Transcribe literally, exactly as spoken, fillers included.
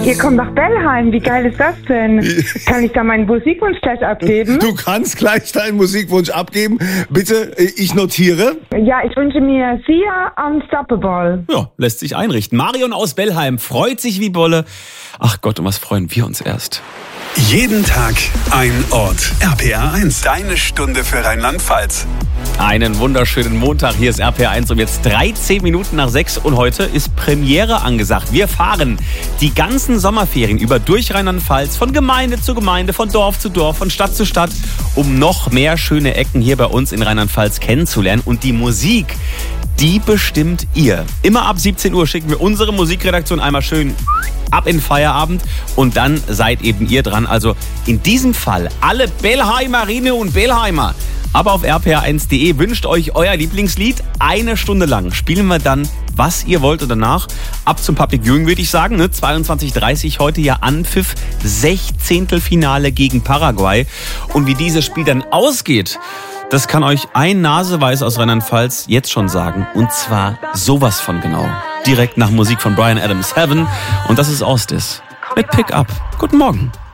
Ihr kommt nach Bellheim, wie geil ist das denn? Kann ich da meinen Musikwunsch gleich abgeben? Du kannst gleich deinen Musikwunsch abgeben. Bitte, ich notiere. Ja, ich wünsche mir Sia Unstoppable. Ja, lässt sich einrichten. Marion aus Bellheim freut sich wie Bolle. Ach Gott, um was freuen wir uns erst. Jeden Tag ein Ort. R P R eins, deine Stunde für Rheinland-Pfalz. Einen wunderschönen Montag. Hier ist R P R eins um jetzt dreizehn Minuten nach sechs und heute ist Premiere angesagt. Wir fahren die ganzen Sommerferien über durch Rheinland-Pfalz, von Gemeinde zu Gemeinde, von Dorf zu Dorf, von Stadt zu Stadt, um noch mehr schöne Ecken hier bei uns in Rheinland-Pfalz kennenzulernen. Und die Musik, die bestimmt ihr. Immer ab siebzehn Uhr schicken wir unsere Musikredaktion einmal schön ab in Feierabend und dann seid eben ihr dran. Also in diesem Fall alle Bellheimerinnen und Bellheimer. Aber auf r p r eins punkt d e wünscht euch euer Lieblingslied. Eine Stunde lang spielen wir dann, was ihr wollt und danach ab zum Public Viewing, würde ich sagen. Ne? zweiundzwanzig Uhr dreißig heute ja Anpfiff, Sechzehntelfinale gegen Paraguay. Und wie dieses Spiel dann ausgeht, das kann euch ein Naseweiß aus Rheinland-Pfalz jetzt schon sagen. Und zwar sowas von genau. Direkt nach Musik von Bryan Adams, Heaven. Und das ist Austis mit Pick Up. Guten Morgen.